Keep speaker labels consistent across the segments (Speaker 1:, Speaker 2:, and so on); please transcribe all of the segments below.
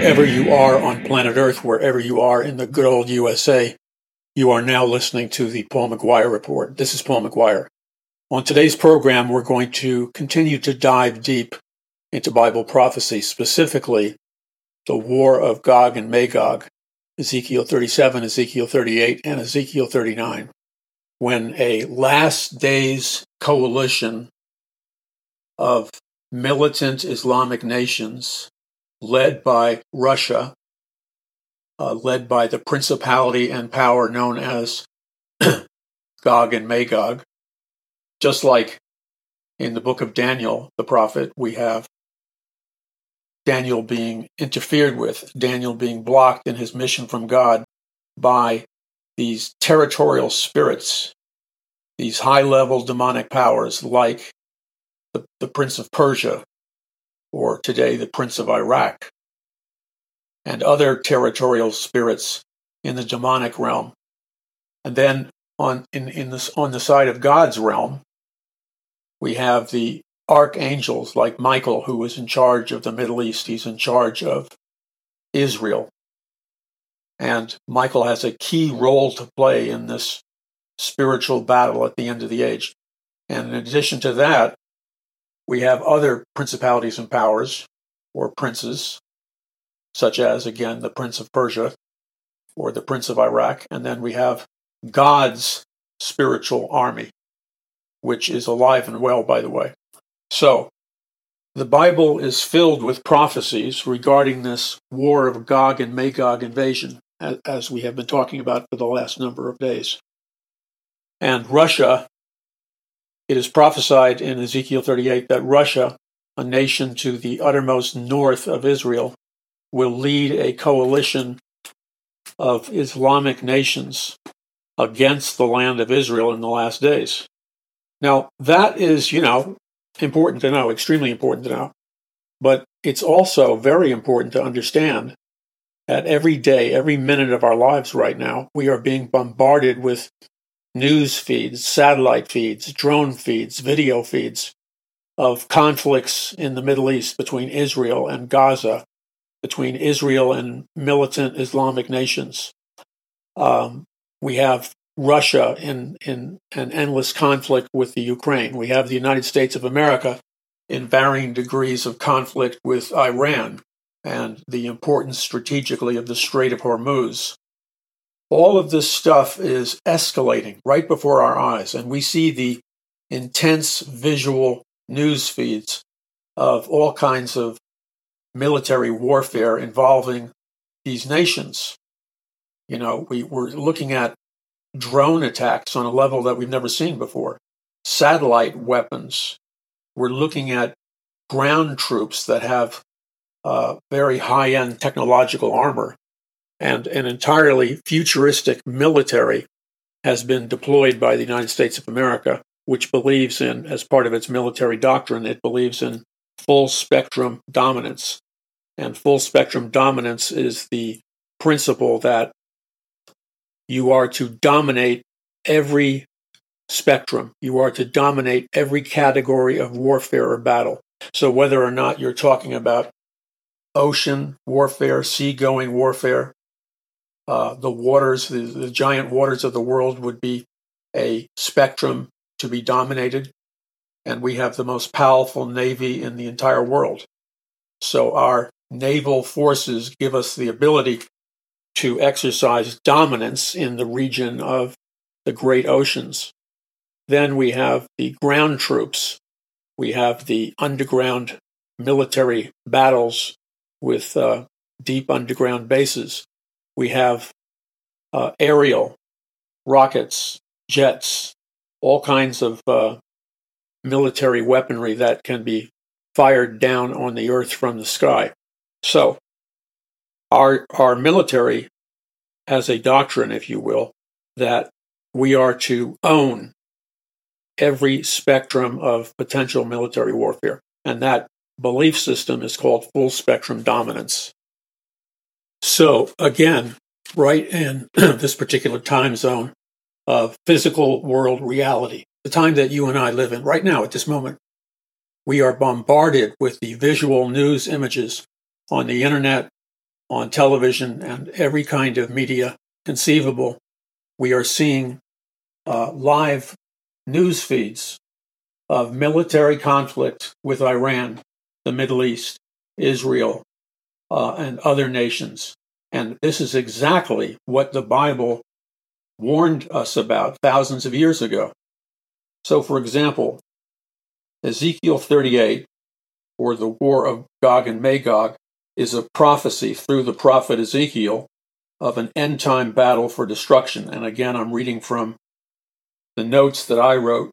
Speaker 1: wherever you are on planet Earth, wherever you are in the good old USA, you are now listening to the Paul McGuire Report. This is Paul McGuire. On today's program, we're going to continue to dive deep into Bible prophecy, specifically the war of Gog and Magog, Ezekiel 37, Ezekiel 38, and Ezekiel 39, when a last days coalition of militant Islamic nations led by Russia, led by the principality and power known as Gog and Magog. Just like in the book of Daniel, the prophet, we have Daniel being interfered with, Daniel being blocked in his mission from God by these territorial spirits, these high-level demonic powers like the Prince of Persia, or today the Prince of Iraq, and other territorial spirits in the demonic realm. And then on the side of God's realm, we have the archangels like Michael, who is in charge of the Middle East. He's in charge of Israel. And Michael has a key role to play in this spiritual battle at the end of the age. And in addition to that, we have other principalities and powers, or princes, such as, again, the Prince of Persia or the Prince of Iraq. And then we have God's spiritual army, which is alive and well, by the way. So, the Bible is filled with prophecies regarding this war of Gog and Magog invasion, as we have been talking about for the last number of days. And Russia, it is prophesied in Ezekiel 38 that Russia, a nation to the uttermost north of Israel, will lead a coalition of Islamic nations against the land of Israel in the last days. Now, that is, important to know, extremely important to know. But it's also very important to understand that every day, every minute of our lives right now, we are being bombarded with news feeds, satellite feeds, drone feeds, video feeds of conflicts in the Middle East between Israel and Gaza, between Israel and militant Islamic nations. We have Russia in an endless conflict with the Ukraine. We have the United States of America in varying degrees of conflict with Iran and the importance strategically of the Strait of Hormuz. All of this stuff is escalating right before our eyes, and we see the intense visual news feeds of all kinds of military warfare involving these nations. We're looking at drone attacks on a level that we've never seen before, satellite weapons. We're looking at ground troops that have very high-end technological armor, and an entirely futuristic military has been deployed by the United States of America, which believes in, as part of its military doctrine, it believes in full-spectrum dominance. And full-spectrum dominance is the principle that you are to dominate every spectrum. You are to dominate every category of warfare or battle. So whether or not you're talking about ocean warfare, seagoing warfare, the waters, the giant waters of the world would be a spectrum to be dominated. And we have the most powerful navy in the entire world. So our naval forces give us the ability to exercise dominance in the region of the great oceans. Then we have the ground troops. We have the underground military battles with deep underground bases. We have aerial rockets, jets, all kinds of military weaponry that can be fired down on the earth from the sky. So our military has a doctrine, if you will, that we are to own every spectrum of potential military warfare. And that belief system is called full spectrum dominance. So again, right in this particular time zone of physical world reality, the time that you and I live in right now at this moment, we are bombarded with the visual news images on the internet, on television and every kind of media conceivable, we are seeing live news feeds of military conflict with Iran, the Middle East, Israel, and other nations. And this is exactly what the Bible warned us about thousands of years ago. So, for example, Ezekiel 38, or the War of Gog and Magog, is a prophecy through the prophet Ezekiel of an end-time battle for destruction. And again, I'm reading from the notes that I wrote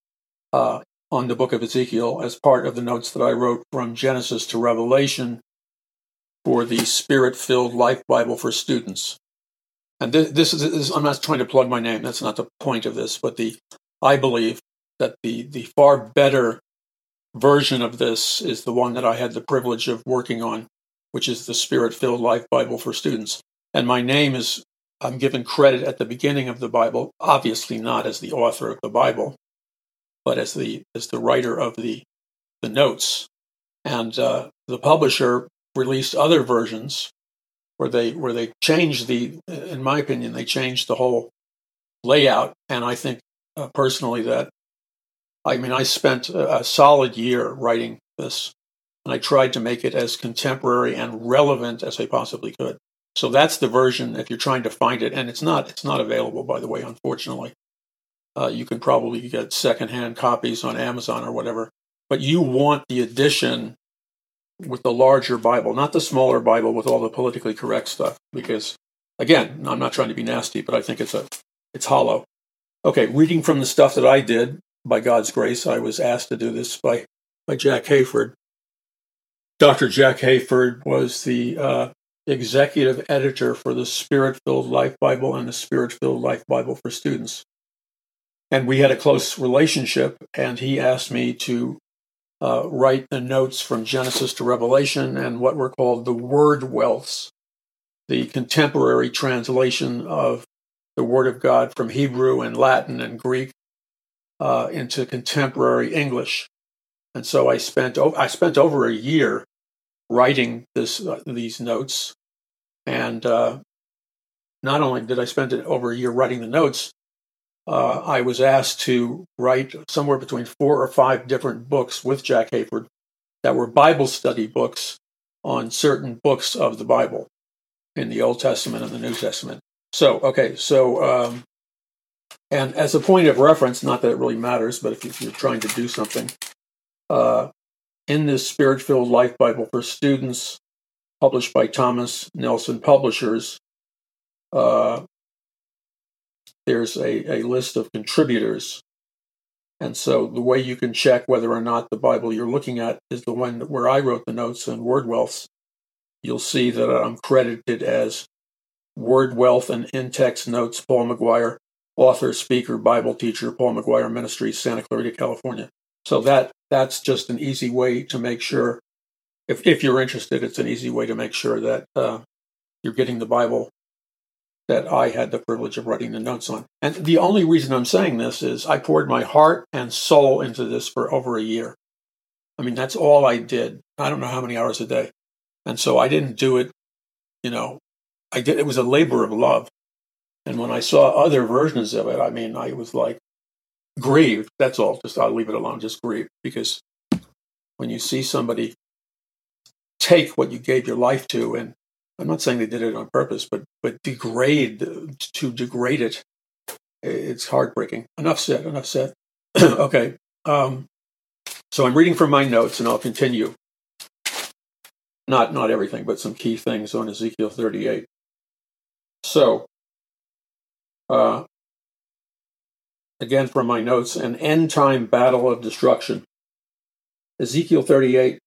Speaker 1: on the book of Ezekiel as part of the notes that I wrote from Genesis to Revelation for the Spirit-Filled Life Bible for Students. And this is, I'm not trying to plug my name, that's not the point of this, but I believe that the far better version of this is the one that I had the privilege of working on, which is the Spirit-Filled Life Bible for Students. And my name is, I'm given credit at the beginning of the Bible, obviously not as the author of the Bible, but as the writer of the notes. And the publisher released other versions where they changed in my opinion, they changed the whole layout. And I think personally that, I spent a solid year writing this, and I tried to make it as contemporary and relevant as I possibly could. So that's the version if you're trying to find it, and it's not available, by the way, unfortunately. You can probably get secondhand copies on Amazon or whatever, but you want the edition with the larger Bible, not the smaller Bible with all the politically correct stuff, because, again, I'm not trying to be nasty, but I think it's hollow. Okay, reading from the stuff that I did, by God's grace, I was asked to do this by Jack Hayford. Dr. Jack Hayford was the executive editor for the Spirit-Filled Life Bible and the Spirit-Filled Life Bible for Students. And we had a close relationship, and he asked me to write the notes from Genesis to Revelation and what were called the word wealths, the contemporary translation of the Word of God from Hebrew and Latin and Greek into contemporary English. And so I spent over a year writing these notes. And not only did I spend over a year writing the notes, I was asked to write somewhere between 4 or 5 different books with Jack Hayford that were Bible study books on certain books of the Bible in the Old Testament and the New Testament. And as a point of reference, not that it really matters, but if you're trying to do something, in this Spirit-Filled Life Bible for Students, published by Thomas Nelson Publishers, there's a list of contributors. And so the way you can check whether or not the Bible you're looking at is the one where I wrote the notes and Word Wealths, you'll see that I'm credited as Word Wealth and In-Text Notes, Paul McGuire, author, speaker, Bible teacher, Paul McGuire Ministries, Santa Clarita, California. So that's just an easy way to make sure, if you're interested, it's an easy way to make sure that you're getting the Bible that I had the privilege of writing the notes on. And the only reason I'm saying this is I poured my heart and soul into this for over a year. I mean, that's all I did. I don't know how many hours a day. And so I didn't do it, it was a labor of love. And when I saw other versions of it, I was like grieved. That's all. I'll leave it alone. Just grieved. Because when you see somebody take what you gave your life to, and I'm not saying they did it on purpose, but degrade it, it's heartbreaking. Enough said. Okay. So I'm reading from my notes, and I'll continue. Not everything, but some key things on Ezekiel 38. So, again from my notes, an end-time battle of destruction. Ezekiel 38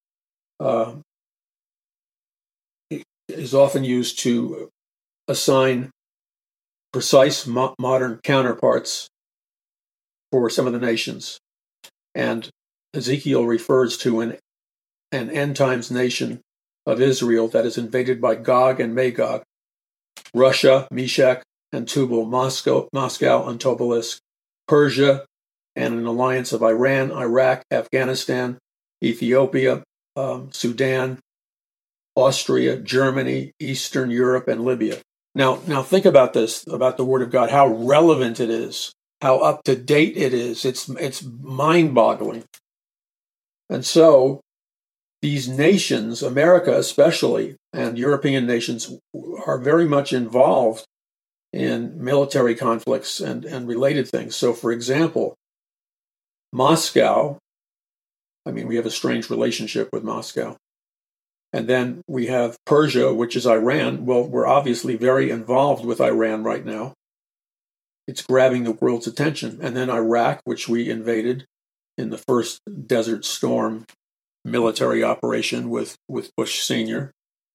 Speaker 1: is often used to assign precise modern counterparts for some of the nations. And Ezekiel refers to an end times nation of Israel that is invaded by Gog and Magog, Russia, Meshech, and Tubal, Moscow and Tobolsk, Persia, and an alliance of Iran, Iraq, Afghanistan, Ethiopia, Sudan, Austria, Germany, Eastern Europe, and Libya. Now think about this, about the Word of God, how relevant it is, how up to date it is. It's mind-boggling. And so these nations, America especially, and European nations, are very much involved in military conflicts and related things. So, for example, Moscow, we have a strange relationship with Moscow. And then we have Persia, which is Iran. Well, we're obviously very involved with Iran right now. It's grabbing the world's attention. And then Iraq, which we invaded in the first Desert Storm military operation with Bush Sr.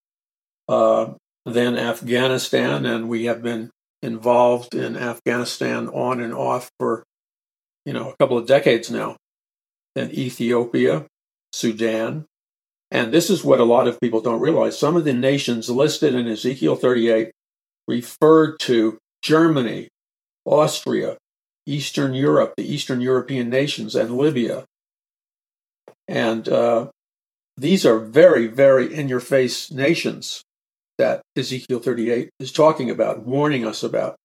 Speaker 1: Then Afghanistan, and we have been involved in Afghanistan on and off for, a couple of decades now. Then Ethiopia, Sudan. And this is what a lot of people don't realize. Some of the nations listed in Ezekiel 38 referred to Germany, Austria, Eastern Europe, the Eastern European nations, and Libya. And these are very, very in-your-face nations that Ezekiel 38 is talking about, warning us about.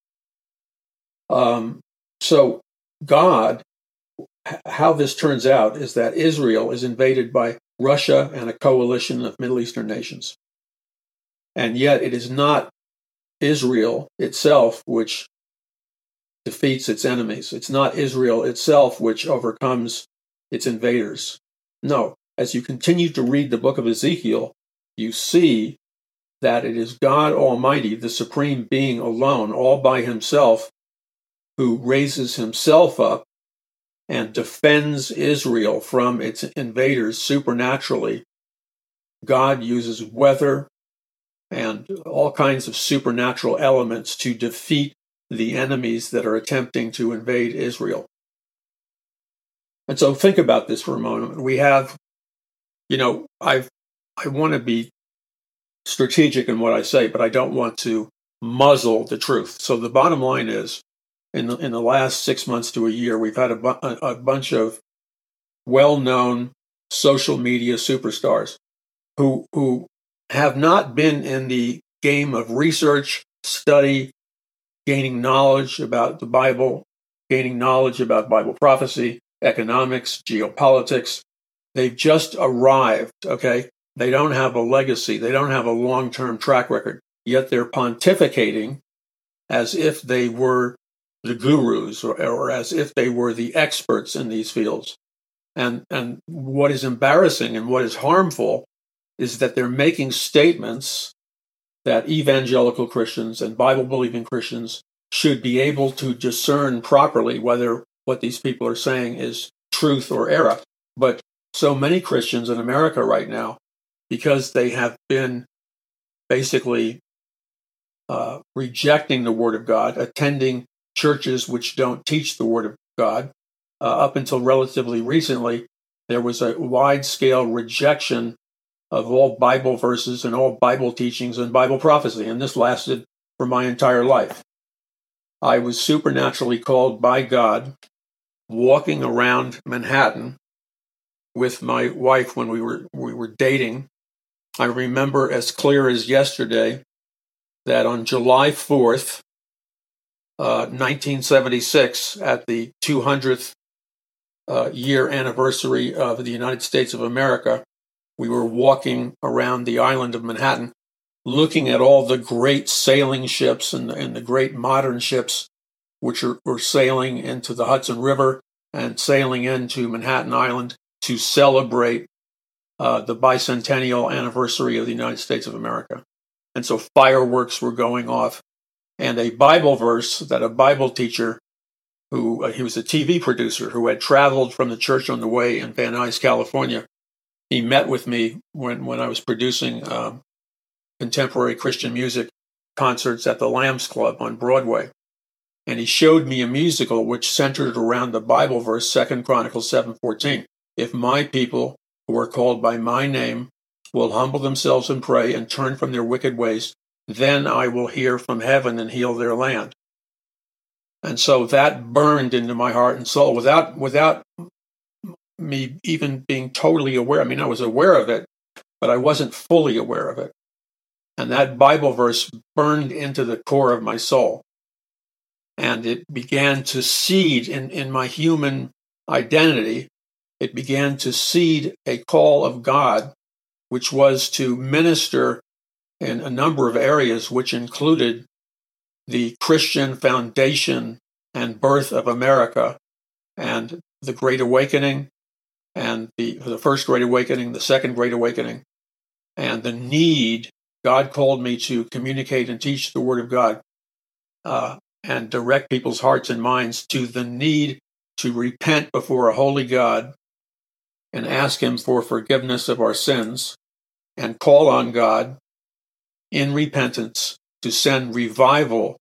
Speaker 1: So God, how this turns out is that Israel is invaded by Russia and a coalition of Middle Eastern nations. And yet it is not Israel itself which defeats its enemies. It's not Israel itself which overcomes its invaders. No, as you continue to read the book of Ezekiel, you see that it is God Almighty, the supreme being alone, all by himself, who raises himself up and defends Israel from its invaders supernaturally. God uses weather and all kinds of supernatural elements to defeat the enemies that are attempting to invade Israel. And so think about this for a moment. We have, I want to be strategic in what I say, but I don't want to muzzle the truth. So the bottom line is, in the last 6 months to a year, we've had a bunch of well-known social media superstars who have not been in the game of research, study, gaining knowledge about the Bible, gaining knowledge about Bible prophecy, economics, geopolitics. They've just arrived, okay? They don't have a legacy. They don't have a long-term track record. Yet they're pontificating as if they were the gurus or as if they were the experts in these fields. And what is embarrassing and what is harmful is that they're making statements that evangelical Christians and Bible-believing Christians should be able to discern properly whether what these people are saying is truth or error. But so many Christians in America right now, because they have been basically rejecting the Word of God, attending churches which don't teach the Word of God, up until relatively recently, there was a wide-scale rejection of all Bible verses and all Bible teachings and Bible prophecy, and this lasted for my entire life. I was supernaturally called by God, walking around Manhattan with my wife when we were dating. I remember as clear as yesterday that on July 4th, 1976, at the 200th year anniversary of the United States of America, we were walking around the island of Manhattan, looking at all the great sailing ships and the great modern ships which were sailing into the Hudson River and sailing into Manhattan Island to celebrate the bicentennial anniversary of the United States of America. And so fireworks were going off. And a Bible verse that a Bible teacher, he was a TV producer who had traveled from the Church on the Way in Van Nuys, California. He met with me when I was producing contemporary Christian music concerts at the Lambs Club on Broadway. And he showed me a musical which centered around the Bible verse, 2 Chronicles 7:14. If my people who are called by my name will humble themselves and pray and turn from their wicked ways, then I will hear from heaven and heal their land. And so that burned into my heart and soul without me even being totally aware. I mean, I was aware of it, but I wasn't fully aware of it. And that Bible verse burned into the core of my soul. And it began to seed in my human identity. It began to seed a call of God, which was to minister in a number of areas, which included the Christian foundation and birth of America, and the Great Awakening, and the First Great Awakening, the Second Great Awakening, and the need. God called me to communicate and teach the Word of God, and direct people's hearts and minds to the need to repent before a holy God and ask Him for forgiveness of our sins, and call on God in repentance to send revival